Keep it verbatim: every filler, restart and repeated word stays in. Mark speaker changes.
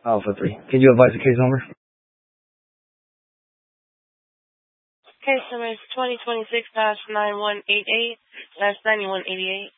Speaker 1: Alpha three. Can you advise the case number?
Speaker 2: Case number is twenty twenty-six nine one eight eight ninety-one eighty-eight.